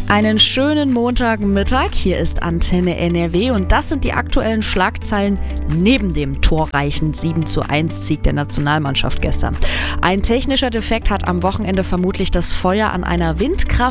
Einen schönen Montagmittag, hier ist Antenne NRW und das sind die aktuellen Schlagzeilen neben dem torreichen 7:1 Sieg der Nationalmannschaft gestern. Ein technischer Defekt hat am Wochenende vermutlich das Feuer an einer Windkraftwerksanlage